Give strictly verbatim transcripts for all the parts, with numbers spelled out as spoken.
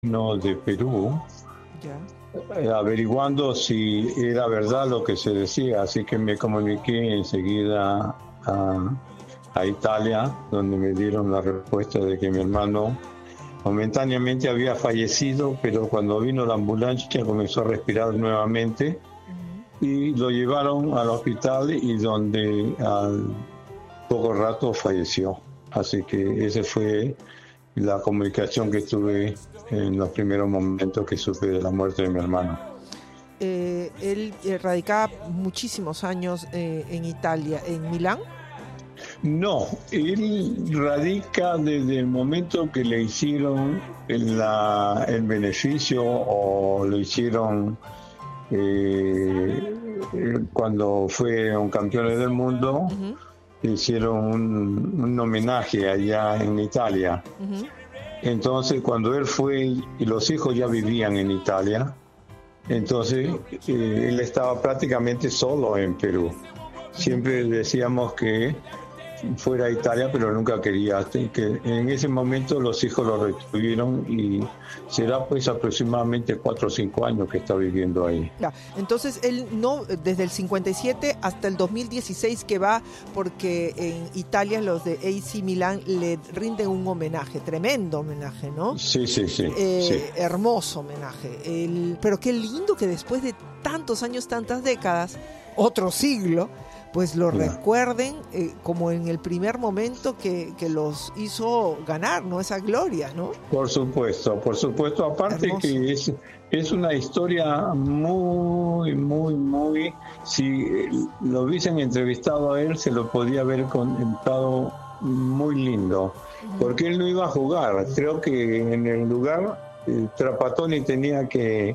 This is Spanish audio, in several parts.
no, de Perú, Ya. eh, averiguando si era verdad lo que se decía, así que me comuniqué enseguida a, a Italia, donde me dieron la respuesta de que mi hermano momentáneamente había fallecido, pero cuando vino la ambulancia comenzó a respirar nuevamente Ujú. y lo llevaron al hospital y donde al poco rato falleció. Así que esa fue la comunicación que tuve en los primeros momentos que supe de la muerte de mi hermano. Eh, él eh, radicaba muchísimos años eh, en Italia, en Milán. No, él radica desde el momento que le hicieron la, el beneficio o le hicieron eh, cuando fue un campeón del mundo, Uh-huh. le hicieron un, un homenaje allá en Italia. Uh-huh. Entonces, cuando él fue y los hijos ya vivían en Italia, entonces eh, él estaba prácticamente solo en Perú. Siempre decíamos que fuera a Italia, pero nunca quería. Que en ese momento los hijos lo retuvieron y será pues aproximadamente cuatro o cinco años que está viviendo ahí. Ya. Entonces él no, desde el cincuenta y siete hasta el dos mil dieciséis que va, porque en Italia los de A C Milán le rinden un homenaje, tremendo homenaje, ¿no? Sí, sí, sí. Eh, sí. Hermoso homenaje. El, pero qué lindo que después de tantos años, tantas décadas, otro siglo, pues lo Yeah. recuerden eh, como en el primer momento que, que los hizo ganar, ¿no? Esa gloria, ¿no? Por supuesto, por supuesto. Aparte Hermoso. que es, es una historia muy, muy, muy... Si lo hubiesen entrevistado a él, se lo podía haber contado muy lindo. Porque él no iba a jugar. Creo que en el lugar, eh, Trapattoni tenía que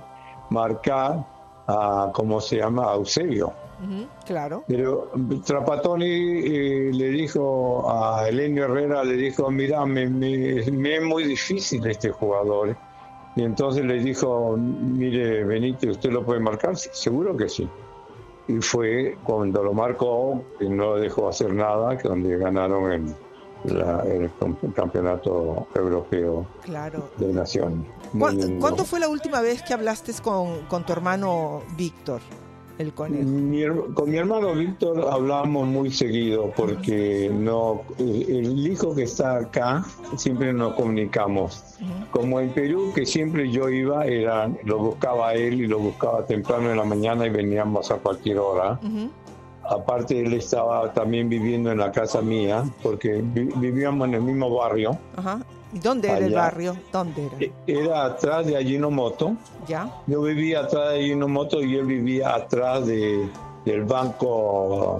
marcar a, ¿cómo se llama? A Eusebio. Uh-huh, claro. Pero Trapattoni eh, le dijo a Helenio Herrera, le dijo, mira, me, me, me es muy difícil este jugador. Y entonces le dijo, mire, Benítez, ¿usted lo puede marcar? Sí, seguro que sí. Y fue cuando lo marcó, y no dejó hacer nada, que donde ganaron el, la, el campeonato europeo Claro. de naciones. ¿Cu- ¿Cuándo fue la última vez que hablaste con, con tu hermano Víctor, el conejo? Mi, con mi hermano Víctor hablamos muy seguido porque no el, el hijo que está acá siempre nos comunicamos. Uh-huh. Como en Perú, que siempre yo iba, era, lo buscaba a él y lo buscaba temprano en la mañana y veníamos a cualquier hora. Uh-huh. Aparte, él estaba también viviendo en la casa mía porque vi, vivíamos en el mismo barrio. Uh-huh. ¿Y dónde era allá el barrio? ¿Dónde era? Era atrás de Ajinomoto. ¿Ya? Yo vivía atrás de Ajinomoto y él vivía atrás de, del banco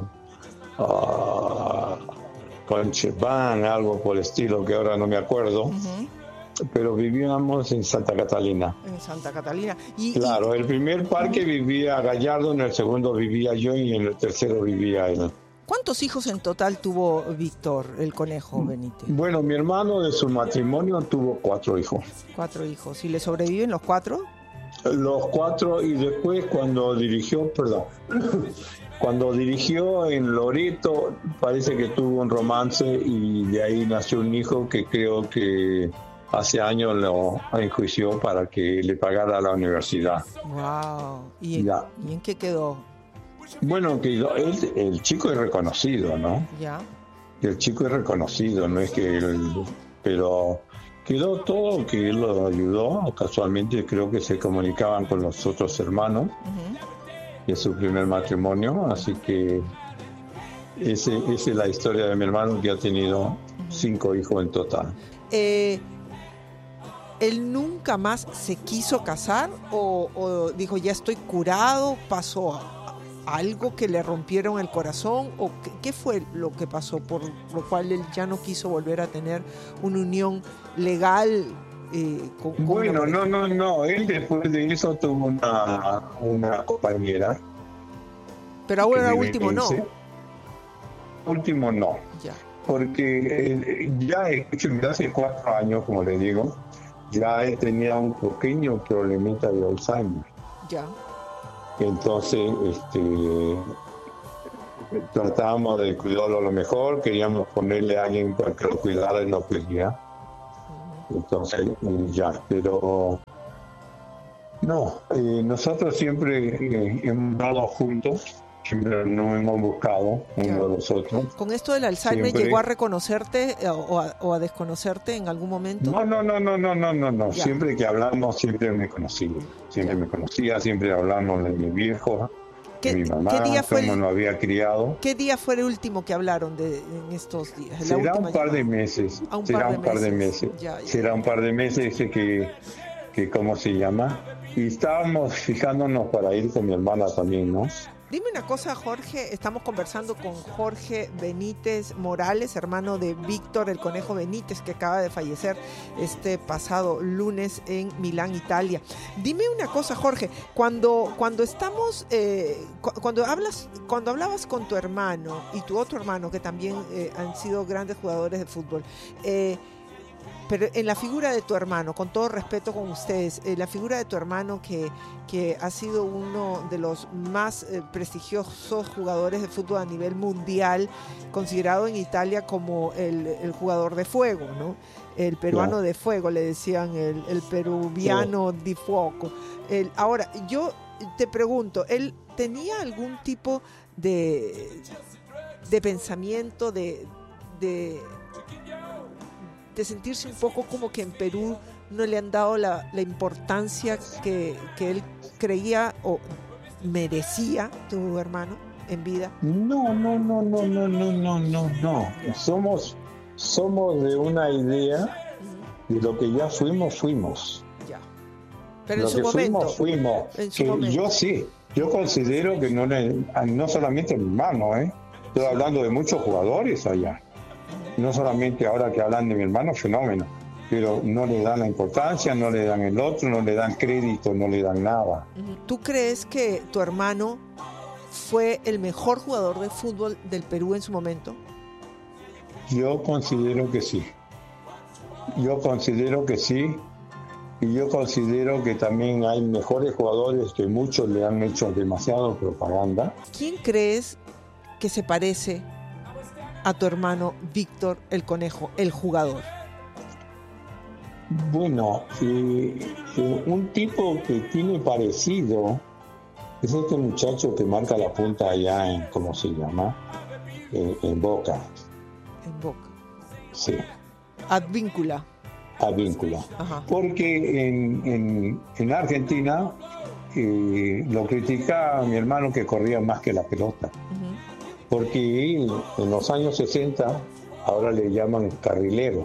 uh, Concheban, algo por el estilo, que ahora no me acuerdo. Uh-huh. Pero vivíamos en Santa Catalina. En Santa Catalina. Y, claro, y... el primer parque uh-huh. vivía Gallardo, en el segundo vivía yo y en el tercero vivía él. ¿Cuántos hijos en total tuvo Víctor, el conejo Benítez? Bueno, mi hermano de su matrimonio tuvo cuatro hijos. Cuatro hijos. ¿Y le sobreviven los cuatro? Los cuatro, y después cuando dirigió, perdón, cuando dirigió en Loreto, parece que tuvo un romance y de ahí nació un hijo que creo que hace años lo enjuició para que le pagara la universidad. Wow. ¿Y en, ¿y en qué quedó? Bueno, que él, el chico es reconocido, ¿no? Ya. El chico es reconocido, no es que él, pero quedó todo que él lo ayudó. Casualmente creo que se comunicaban con los otros hermanos uh-huh. de su primer matrimonio, así que ese, esa es la historia de mi hermano, que ha tenido uh-huh. cinco hijos en total. Eh, ¿Él nunca más se quiso casar o, o dijo ya estoy curado, pasó a algo que le rompieron el corazón o qué, qué fue lo que pasó por lo cual él ya no quiso volver a tener una unión legal eh, con, con bueno no no no él después de eso tuvo una una compañera, pero ahora último no último no ya. Porque eh, ya escucho, hace cuatro años, como le digo, ya él tenía un pequeño problemita de Alzheimer. Ya. Entonces, este, tratábamos de cuidarlo lo mejor, queríamos ponerle a alguien para que lo cuidara y no quería. Entonces, ya, pero no, eh, nosotros siempre eh, hemos dado juntos, siempre nos hemos buscado uno Claro. de los otros. ¿Con esto del Alzheimer Siempre. llegó a reconocerte eh, o a, o a desconocerte en algún momento? No, no, no, no, no, no, no, no. Ya. Siempre que hablamos, siempre me conocía. Siempre Ya. me conocía, siempre hablamos de mi viejo, ¿Qué- de mi mamá, qué día fue cómo el- nos había criado. ¿Qué día fue el último que hablaron de, en estos días? La Será última un par de llamada. meses. Ah, un Será par de un par de meses. meses. Ya, ya. Será un par de meses ese que, que, ¿cómo se llama? Y estábamos fijándonos para ir con mi hermana también, ¿no? Dime una cosa, Jorge, estamos conversando con Jorge Benítez Morales, hermano de Víctor el Conejo Benítez, que acaba de fallecer este pasado lunes en Milán, Italia. Dime una cosa, Jorge, cuando, cuando estamos, eh, cu- cuando hablas, cuando hablabas con tu hermano y tu otro hermano, que también eh, han sido grandes jugadores de fútbol, eh, pero en la figura de tu hermano, con todo respeto con ustedes, eh, la figura de tu hermano que, que ha sido uno de los más eh, prestigiosos jugadores de fútbol a nivel mundial, considerado en Italia como el, el jugador de fuego, ¿no? El peruano Claro. de fuego, le decían, el, el peruviano di fuoco. El, ahora, yo te pregunto, ¿él tenía algún tipo de, de pensamiento, de... de de sentirse un poco como que en Perú no le han dado la, la importancia que, que él creía o merecía, tu hermano, en vida? No, no, no, no, no, no, no, no, no. Somos, somos de una idea de lo que ya fuimos, fuimos. Ya. Pero Lo en su que momento. fuimos, fuimos. En su Que momento. yo sí, yo considero que no, le- no solamente mi hermano, ¿eh? Estoy hablando de muchos jugadores allá. No solamente ahora que hablan de mi hermano, fenómeno. Pero no le dan la importancia, no le dan el otro, no le dan crédito, no le dan nada. Ujú. ¿Tú crees que tu hermano fue el mejor jugador de fútbol del Perú en su momento? Yo considero que sí. Yo considero que sí. Y yo considero que también hay mejores jugadores que muchos le han hecho demasiado propaganda. ¿Quién crees que se parece a tu hermano Víctor el Conejo, el jugador? Bueno, eh, eh, un tipo que tiene parecido es este muchacho que marca la punta allá en, ¿cómo se llama? Eh, en Boca, En Boca. sí, Advíncula. Advíncula. Ajá. Porque en, en, en Argentina eh, lo criticaba a mi hermano que corría más que la pelota. Ujú. Porque él, en los años sesenta, ahora le llaman carrilero.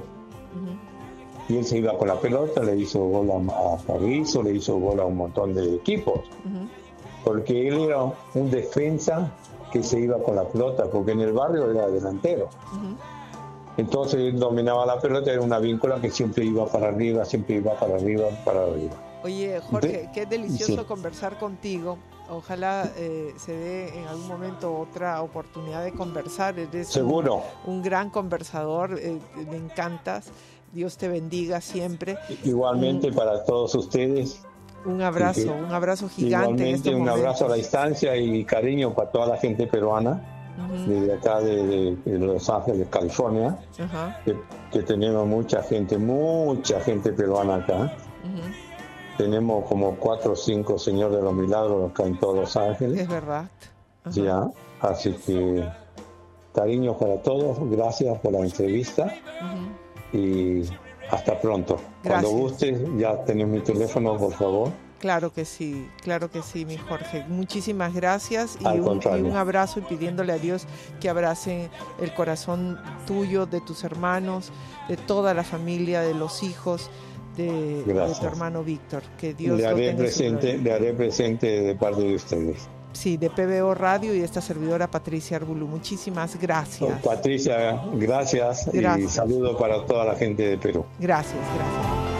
Ujú. Y él se iba con la pelota, le hizo gol a, a Fabrizio, le hizo gol a un montón de equipos. Ujú. Porque él era un defensa que se iba con la pelota, porque en el barrio era delantero. Ujú. Entonces él dominaba la pelota, era una víncula que siempre iba para arriba, siempre iba para arriba, para arriba. Oye, Jorge, De- qué delicioso sí. conversar contigo. Ojalá eh, se dé en algún momento otra oportunidad de conversar. Eres Seguro. Un, un gran conversador, eh, me encantas. Dios te bendiga siempre. Igualmente Un- para todos ustedes. Un abrazo, Sí. un abrazo gigante. En Igualmente estos un abrazo a la momentos. distancia y cariño para toda la gente peruana, Ujú. desde acá de, de- de Los Ángeles, California, Ajá. que, que tenemos mucha gente, mucha gente peruana acá. Ujú. Tenemos como cuatro o cinco Señor de los Milagros acá en todos Los Ángeles. Es verdad. Ajá. Ya, así que cariño para todos, gracias por la entrevista Ujú. y hasta pronto. Gracias. Cuando gustes, ya tenés mi teléfono, por favor. Claro que sí, claro que sí, mi Jorge. Muchísimas gracias y Al un, y contrario. un abrazo y pidiéndole a Dios que abrace el corazón tuyo, de tus hermanos, de toda la familia, de los hijos de, de tu Gracias. hermano Víctor. Que Dios Le lo haré tenga en su presente, gloria. le haré presente de parte de ustedes. Sí, de P B O Radio y de esta servidora Patricia Arbulú. Muchísimas gracias. Patricia, gracias, Gracias. y saludo para toda la gente de Perú. Gracias, gracias.